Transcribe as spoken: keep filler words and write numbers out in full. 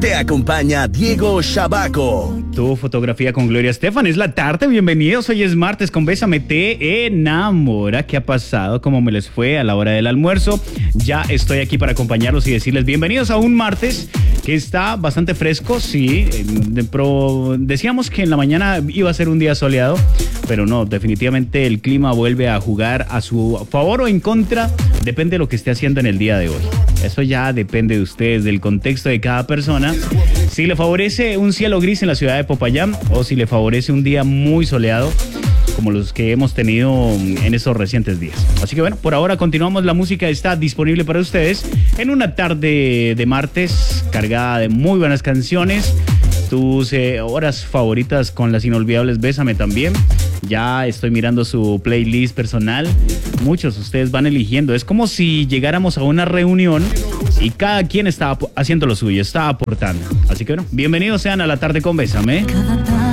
Te acompaña Diego Shabaco. Tu fotografía con Gloria Estefan. Es la tarde, bienvenidos. Hoy es martes con Bésame Te Enamora. ¿Qué ha pasado? ¿Cómo me les fue a la hora del almuerzo? Ya estoy aquí para acompañarlos y decirles bienvenidos a un martes que está bastante fresco, sí. De pro, decíamos que en la mañana iba a ser un día soleado, pero no, definitivamente el clima vuelve a jugar a su favor o en contra. Depende de lo que esté haciendo en el día de hoy. Eso ya depende de ustedes, del contexto de cada persona. Si le favorece un cielo gris en la ciudad de Popayán o si le favorece un día muy soleado, como los que hemos tenido en estos recientes días. Así que bueno, por ahora continuamos. La música está disponible para ustedes en una tarde de martes cargada de muy buenas canciones. Tus eh, horas favoritas con las inolvidables Bésame también. Ya estoy mirando su playlist personal. Muchos de ustedes van eligiendo. Es como si llegáramos a una reunión y cada quien está haciendo lo suyo, está aportando. Así que bueno, bienvenidos sean a la tarde con Bésame.